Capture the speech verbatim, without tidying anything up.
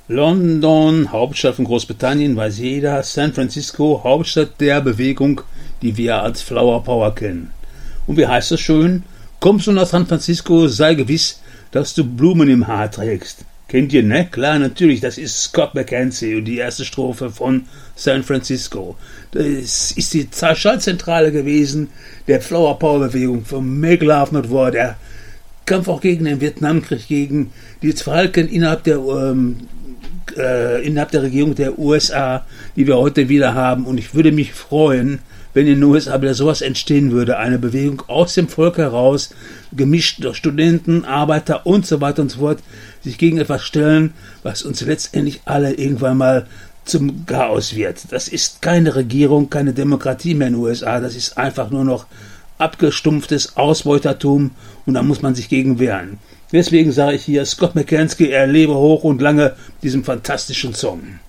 London, Hauptstadt von Großbritannien, weiß jeder. San Francisco, Hauptstadt der Bewegung, die wir als Flower Power kennen. Und wie heißt es schön? Kommst du nach San Francisco, sei gewiss, dass du Blumen im Haar trägst. Kennt ihr, ne? Klar, natürlich, das ist Scott McKenzie und die erste Strophe von San Francisco. Das ist die Schaltzentrale gewesen der Flower Power Bewegung von Make Love Not War, der Kampf auch gegen den Vietnamkrieg, gegen die Falken innerhalb der ähm, äh, innerhalb der Regierung der U S A, die wir heute wieder haben. Und ich würde mich freuen, wenn in den U S A wieder sowas entstehen würde, eine Bewegung aus dem Volk heraus, gemischt durch Studenten, Arbeiter und so weiter und so fort, sich gegen etwas stellen, was uns letztendlich alle irgendwann mal zum Chaos wird. Das ist keine Regierung, keine Demokratie mehr in den U S A, das ist einfach nur noch abgestumpftes Ausbeutertum und da muss man sich gegen wehren. Deswegen sage ich hier, Scott McKenzie, er lebe hoch und lange diesem fantastischen Song.